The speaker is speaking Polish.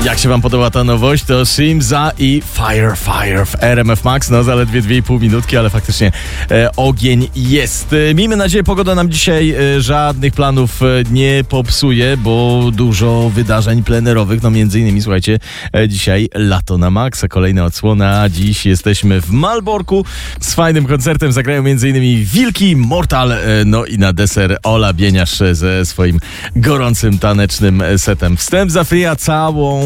Jak się wam podoba ta nowość, to Shimza i Fire w RMF Max. No zaledwie 2,5 minutki, ale faktycznie ogień jest. Miejmy nadzieję, pogoda nam dzisiaj żadnych planów nie popsuje, bo dużo wydarzeń plenerowych. No między innymi, słuchajcie, dzisiaj lato na maksa, kolejna odsłona. Dziś jesteśmy w Malborku z fajnym koncertem. Zagrają między innymi Wilki, Mortal, no i na deser Ola Bieniasz ze swoim gorącym tanecznym setem. Wstęp za Fria całą